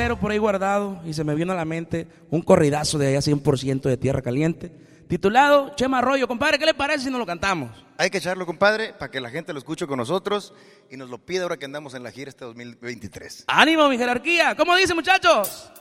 salsero por ahí guardado y se me vino a la mente un corridazo de allá 100% de Tierra Caliente, titulado Chema Arroyo. Compadre, ¿qué le parece si nos lo cantamos? Hay que echarlo, compadre, para que la gente lo escuche con nosotros y nos lo pida ahora que andamos en la gira este 2023. ¡Ánimo, mi jerarquía! ¿Cómo dice, muchachos?